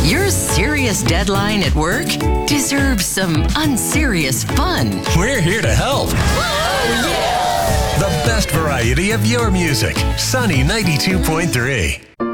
Your serious deadline at work deserves some unserious fun. We're here to help. The best variety of your music. Sunny 92.3.